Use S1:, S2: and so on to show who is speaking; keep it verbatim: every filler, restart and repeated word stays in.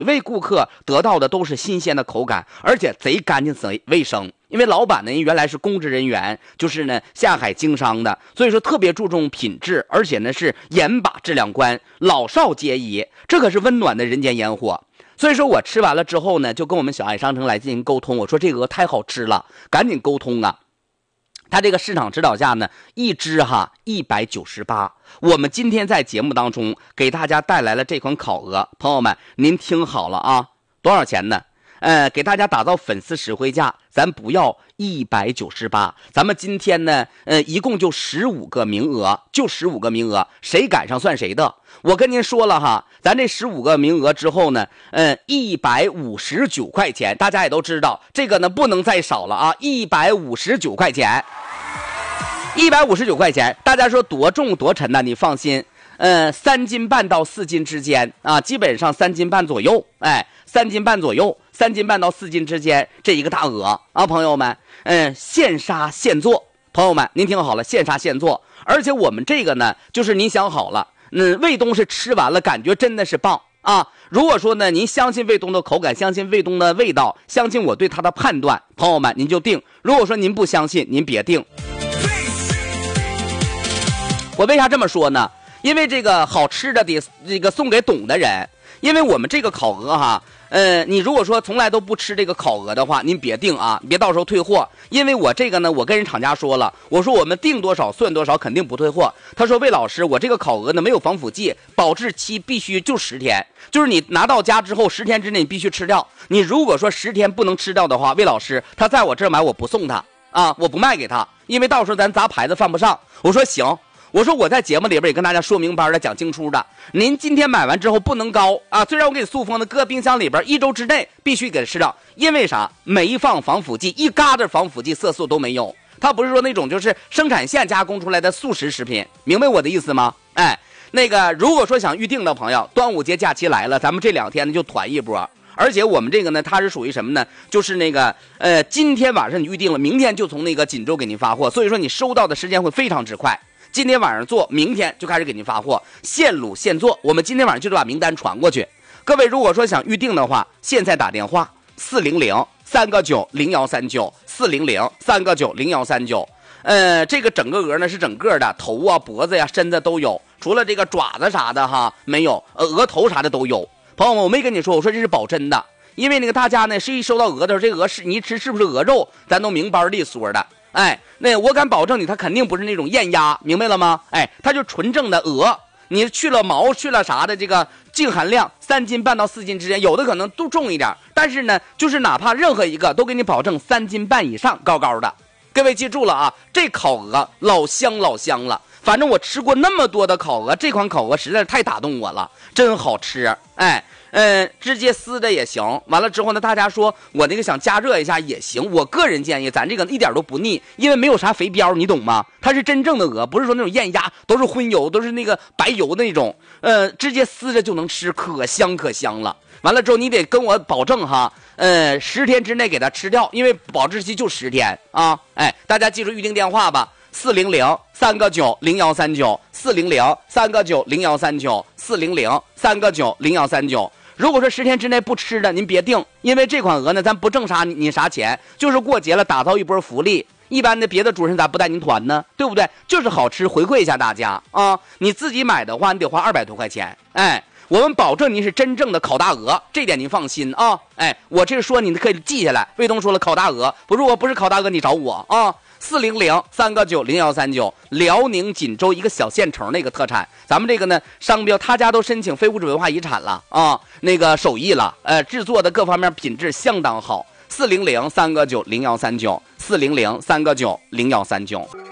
S1: 位顾客得到的都是新鲜的口感，而且贼干净贼卫生。因为老板呢原来是公职人员，就是呢下海经商的，所以说特别注重品质，而且呢是严把质量关，老少皆宜，这可是温暖的人间烟火。所以说我吃完了之后呢，就跟我们小爱商城来进行沟通，我说这鹅太好吃了，赶紧沟通啊。他这个市场指导价呢，一只哈一百九十八。我们今天在节目当中给大家带来了这款烤鹅，朋友们您听好了啊，多少钱呢？呃，给大家打造粉丝实惠价，咱不要一百九十八，咱们今天呢，呃，一共就十五个名额，就十五个名额，谁赶上算谁的。我跟您说了哈，咱这十五个名额之后呢，呃，一百五十九块钱，大家也都知道，这个呢不能再少了啊，一百五十九块钱。一百五十九块钱，大家说多重多沉呢？你放心，呃，三斤半到四斤之间啊，基本上三斤半左右，哎，三斤半左右，三斤半到四斤之间，这一个大鹅啊，朋友们，嗯、呃，现杀现做，朋友们您听好了，现杀现做，而且我们这个呢，就是您想好了，嗯，卫东是吃完了，感觉真的是棒啊。如果说呢，您相信卫东的口感，相信卫东的味道，相信我对它的判断，朋友们您就定。如果说您不相信，您别定。我为啥这么说呢？因为这个好吃的得这个送给懂的人。因为我们这个烤鹅哈，呃，你如果说从来都不吃这个烤鹅的话，您别定啊，别到时候退货。因为我这个呢，我跟人厂家说了，我说我们定多少算多少，肯定不退货。他说魏老师，我这个烤鹅呢没有防腐剂，保质期必须就十天，就是你拿到家之后十天之内你必须吃掉。你如果说十天不能吃掉的话，魏老师他在我这儿买我不送他啊，我不卖给他，因为到时候咱砸牌子犯不上。我说行。我说我在节目里边也跟大家说明白了，讲清楚的。您今天买完之后不能高啊，虽然我给你塑封的，搁冰箱里边一周之内必须给它吃掉。因为啥？没放防腐剂，一嘎子防腐剂色素都没有。它不是说那种就是生产线加工出来的速食食品，明白我的意思吗？哎，那个如果说想预定的朋友，端午节假期来了，咱们这两天呢就团一波。而且我们这个呢，它是属于什么呢？就是那个呃，今天晚上你预定了，明天就从那个锦州给您发货，所以说你收到的时间会非常之快。今天晚上做，明天就开始给您发货，现卤现做。我们今天晚上就得把名单传过去。各位如果说想预定的话，现在打电话四零零三个九零幺三九四零零三个九零幺三九。呃，这个整个鹅呢是整个的，头啊、脖子呀、身子都有，除了这个爪子啥的哈没有，呃，额头啥的都有。朋友们，我没跟你说，我说这是保真的，因为那个大家呢是一收到鹅的时候，这鹅是你一吃是不是鹅肉，咱都明白利索的。哎，那我敢保证你，它肯定不是那种艳鸭，明白了吗？哎，它就纯正的鹅，你去了毛去了啥的，这个净含量三斤半到四斤之间，有的可能都重一点，但是呢，就是哪怕任何一个都给你保证三斤半以上，高高的。各位记住了啊，这烤鹅老香老香了。反正我吃过那么多的烤鹅，这款烤鹅实在是太打动我了，真好吃。哎。嗯，直接撕的也行。完了之后呢，大家说我那个想加热一下也行。我个人建议，咱这个一点都不腻，因为没有啥肥膘，你懂吗？它是真正的鹅，不是说那种艳鸭，都是荤油，都是那个白油的那种。呃，直接撕着就能吃，可香可香了。完了之后，你得跟我保证哈，呃，十天之内给它吃掉，因为保质期就十天啊。哎，大家记住预定电话吧。四零零三个九零幺三九，四零零三个九零幺三九，四零零三个九零幺三九。如果说十天之内不吃的，您别定，因为这款鹅呢，咱不挣啥你你啥钱，就是过节了打造一波福利。一般的别的主人咋不带您团呢？对不对？就是好吃，回馈一下大家啊！你自己买的话，你得花二百多块钱。哎，我们保证您是真正的烤大鹅，这点您放心啊！哎，我这说你可以记下来。魏东说了，烤大鹅，不如果不是烤大鹅，你找我啊！四零零三个九零幺三九，辽宁锦州一个小县城那个特产，咱们这个呢商标，他家都申请非物质文化遗产了啊，那个手艺了，呃，制作的各方面品质相当好。四零零三个九零幺三九，四零零三个九零幺三九。